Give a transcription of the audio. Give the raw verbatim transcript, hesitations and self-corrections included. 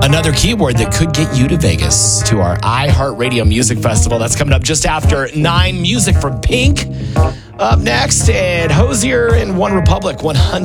Another keyword that could get you to Vegas to our iHeartRadio Music Festival. That's coming up just after nine. Music from Pink. Up next, and Hosier and One Republic, one hundred.